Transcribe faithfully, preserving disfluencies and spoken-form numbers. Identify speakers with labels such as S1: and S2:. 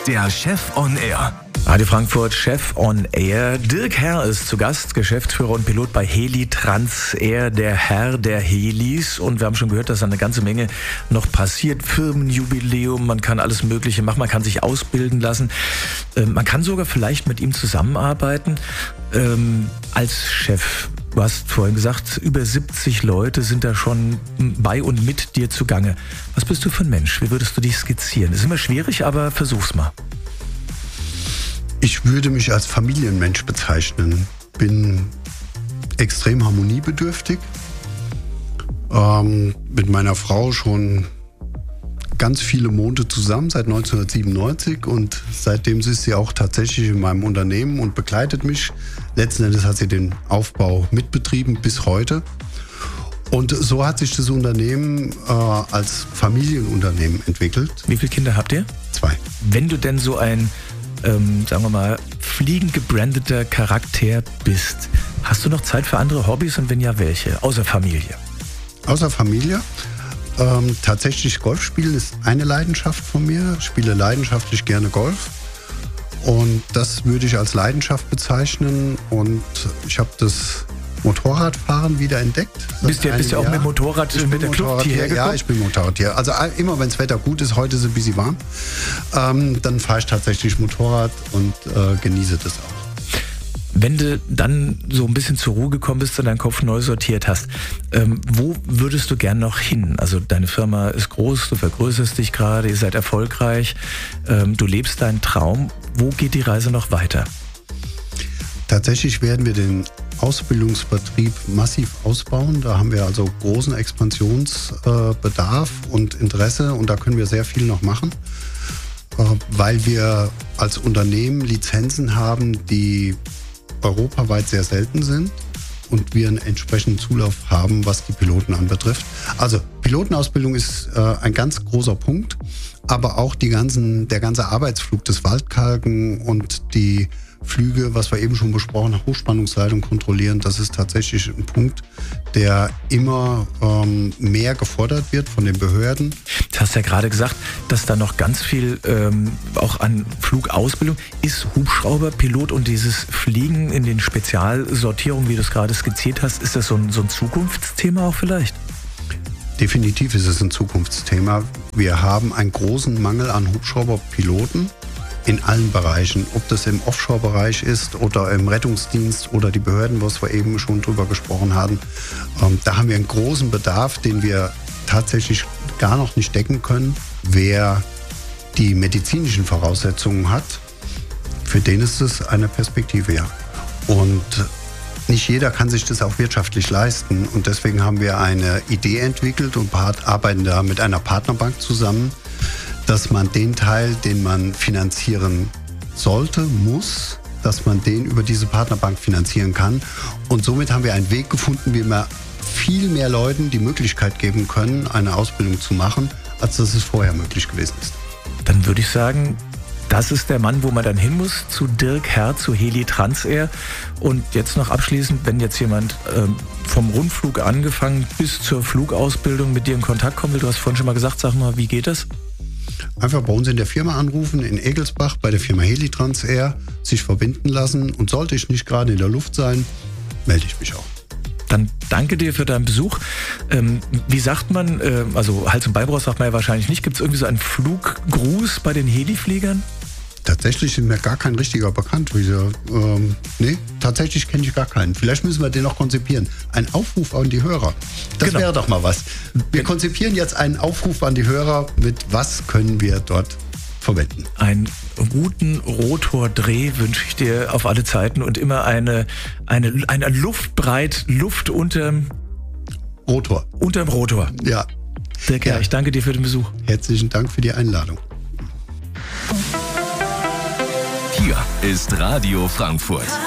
S1: der Chef on Air.
S2: Radio Frankfurt, Chef on Air. Dirk Herr ist zu Gast, Geschäftsführer und Pilot bei Heli Transair, der Herr der Helis. Und wir haben schon gehört, dass da eine ganze Menge noch passiert. Firmenjubiläum, man kann alles Mögliche machen, man kann sich ausbilden lassen. Ähm, man kann sogar vielleicht mit ihm zusammenarbeiten ähm, als Chef. Du hast vorhin gesagt, über siebzig Leute sind da schon bei und mit dir zugange. Was bist du für ein Mensch? Wie würdest du dich skizzieren? Ist immer schwierig, aber versuch's mal.
S3: Ich würde mich als Familienmensch bezeichnen. Bin extrem harmoniebedürftig. Ähm, mit meiner Frau schon ganz viele Monate zusammen, seit neunzehnhundertsiebenundneunzig. Und seitdem ist sie auch tatsächlich in meinem Unternehmen und begleitet mich. Letzten Endes hat sie den Aufbau mitbetrieben bis heute. Und so hat sich das Unternehmen äh, als Familienunternehmen entwickelt.
S2: Wie viele Kinder habt ihr?
S3: Zwei.
S2: Wenn du denn so ein Ähm, sagen wir mal, fliegend gebrandeter Charakter bist. Hast du noch Zeit für andere Hobbys und wenn ja, welche? Außer Familie?
S3: Außer Familie. Ähm, tatsächlich Golf spielen ist eine Leidenschaft von mir. Ich spiele leidenschaftlich gerne Golf. Und das würde ich als Leidenschaft bezeichnen. Und ich habe das Motorradfahren wieder entdeckt.
S2: Bist du ja, bist ja auch mit dem Motorrad, mit der Kluft hierher gekommen?
S3: Ja, ich bin Motorradtier. Also immer, wenn das Wetter gut ist, heute ist es ein bisschen warm, ähm, dann fahre ich tatsächlich Motorrad und äh, genieße das auch.
S2: Wenn du dann so ein bisschen zur Ruhe gekommen bist und deinen Kopf neu sortiert hast, ähm, wo würdest du gern noch hin? Also deine Firma ist groß, du vergrößerst dich gerade, ihr seid erfolgreich, ähm, du lebst deinen Traum. Wo geht die Reise noch weiter?
S3: Tatsächlich werden wir den Ausbildungsbetrieb massiv ausbauen. Da haben wir also großen Expansionsbedarf und Interesse und da können wir sehr viel noch machen, weil wir als Unternehmen Lizenzen haben, die europaweit sehr selten sind und wir einen entsprechenden Zulauf haben, was die Piloten anbetrifft. Also Pilotenausbildung ist ein ganz großer Punkt, aber auch die ganzen, der ganze Arbeitsflug des Waldkalken und die Flüge, was wir eben schon besprochen haben, Hochspannungsleitung kontrollieren, das ist tatsächlich ein Punkt, der immer ähm, mehr gefordert wird von den Behörden.
S2: Du hast ja gerade gesagt, dass da noch ganz viel ähm, auch an Flugausbildung ist. Hubschrauberpilot und dieses Fliegen in den Spezialsortierungen, wie du es gerade skizziert hast, ist das so ein, so ein Zukunftsthema auch vielleicht?
S3: Definitiv ist es ein Zukunftsthema. Wir haben einen großen Mangel an Hubschrauberpiloten. In allen Bereichen, ob das im Offshore-Bereich ist oder im Rettungsdienst oder die Behörden, was wir eben schon drüber gesprochen haben. Ähm, da haben wir einen großen Bedarf, den wir tatsächlich gar noch nicht decken können. Wer die medizinischen Voraussetzungen hat, für den ist es eine Perspektive, ja. Und nicht jeder kann sich das auch wirtschaftlich leisten. Und deswegen haben wir eine Idee entwickelt und arbeiten da mit einer Partnerbank zusammen, dass man den Teil, den man finanzieren sollte, muss, dass man den über diese Partnerbank finanzieren kann. Und somit haben wir einen Weg gefunden, wie wir viel mehr Leuten die Möglichkeit geben können, eine Ausbildung zu machen, als dass es vorher möglich gewesen ist.
S2: Dann würde ich sagen, das ist der Mann, wo man dann hin muss, zu Dirk Herr, zu Heli Transair. Und jetzt noch abschließend, wenn jetzt jemand ähm, vom Rundflug angefangen bis zur Flugausbildung mit dir in Kontakt kommen will, du hast vorhin schon mal gesagt, sag mal, wie geht das?
S3: Einfach bei uns in der Firma anrufen, in Egelsbach, bei der Firma Heli Transair, sich verbinden lassen. Und sollte ich nicht gerade in der Luft sein, melde ich mich auch.
S2: Dann danke dir für deinen Besuch. Ähm, wie sagt man, äh, also Hals- und Beinbruch sagt man ja wahrscheinlich nicht, gibt es irgendwie so einen Fluggruß bei den Helifliegern?
S3: Tatsächlich ist mir gar kein richtiger bekannt. Ähm, nee, tatsächlich kenne ich gar keinen. Vielleicht müssen wir den noch konzipieren. Ein Aufruf an die Hörer. Das genau. wäre doch mal was. Wir konzipieren jetzt einen Aufruf an die Hörer mit was können wir dort verwenden.
S2: Einen guten Rotordreh wünsche ich dir auf alle Zeiten und immer eine, eine, eine Luftbreit, Luft unterm
S3: Rotor.
S2: Unterm Rotor.
S3: Ja.
S2: Dirk Herr,
S3: ja.
S2: Ich danke dir für den Besuch.
S3: Herzlichen Dank für die Einladung.
S1: Hier ist Radio Frankfurt.